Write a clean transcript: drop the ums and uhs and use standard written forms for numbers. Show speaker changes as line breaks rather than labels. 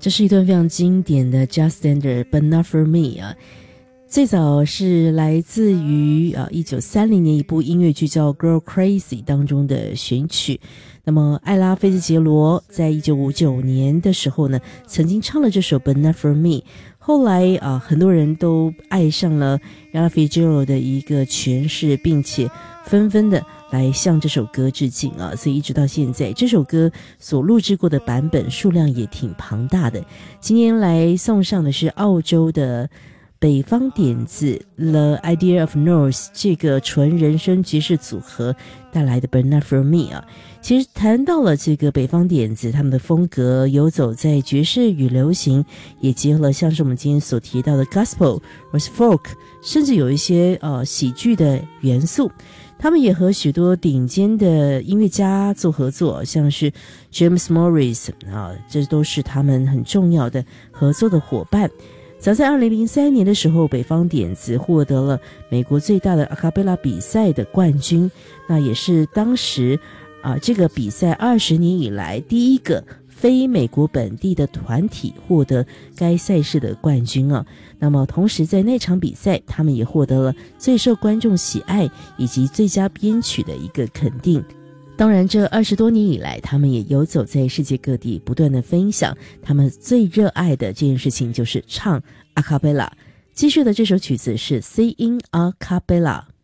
这是一段非常经典的 Jazz Standard But Not For Me 啊，最早是来自于1930年一部音乐剧叫 Girl Crazy 当中的选曲。那么艾拉菲兹杰罗在1959年的时候呢，曾经唱了这首 But Not For Me， 后来很多人都爱上了 Ella Fitzgerald 的一个诠释，并且纷纷的来向这首歌致敬啊，所以一直到现在这首歌所录制过的版本数量也挺庞大的。今天来送上的是澳洲的北方点子 The Idea of North 这个纯人声爵士组合带来的 But Not For Me 啊。其实谈到了这个北方点子，他们的风格游走在爵士与流行，也结合了像是我们今天所提到的 Gospel 或是 Folk， 甚至有一些喜剧的元素。他们也和许多顶尖的音乐家做合作，像是 James Morris 这都是他们很重要的合作的伙伴。早在2003年的时候，北方点子获得了美国最大的阿卡贝拉比赛的冠军，那也是当时这个比赛20年以来第一个非美国本地的团体获得该赛事的冠军啊。那么同时在那场比赛，他们也获得了最受观众喜爱以及最佳编曲的一个肯定。当然这20多年以来，他们也游走在世界各地，不断的分享他们最热爱的这件事情，就是唱阿卡贝拉。继续的这首曲子是 Sing a Cappella。